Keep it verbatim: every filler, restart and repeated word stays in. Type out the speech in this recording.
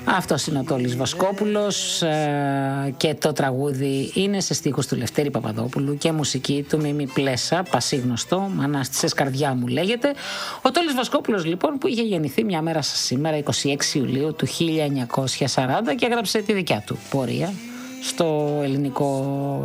Αυτός είναι ο Τόλης Βασκόπουλος ε, και το τραγούδι είναι σε στίχους του Λευτέρη Παπαδόπουλου και μουσική του Μίμη Πλέσα, πασίγνωστο, μ' ανάστησες καρδιά μου λέγεται. Ο Τόλης Βασκόπουλος λοιπόν, που είχε γεννηθεί μια μέρα σαν σήμερα, είκοσι έξι Ιουλίου του χίλια εννιακόσια σαράντα, και έγραψε τη δικιά του πορεία στο ελληνικό